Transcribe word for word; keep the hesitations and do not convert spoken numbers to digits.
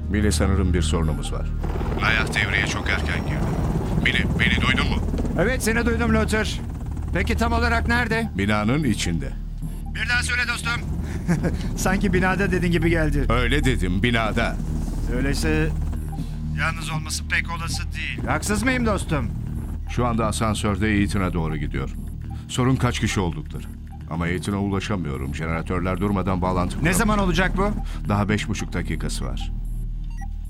Mini, sanırım bir sorunumuz var. Layah devreye çok erken girdi. Mini, beni duydun mu? Evet, seni duydum Luther. Peki tam olarak nerede? Binanın içinde. Bir daha söyle dostum. Sanki binada dediğin gibi geldi. Öyle dedim, binada. Öyleyse yalnız olması pek olası değil. Haksız mıyım dostum? Şu anda asansörde Eğitim'e doğru gidiyor. Sorun kaç kişi oldukları. Ama Eğitim'e ulaşamıyorum. Jeneratörler durmadan bağlantı Ne kuramıyor. zaman olacak bu? Daha beş buçuk dakikası var.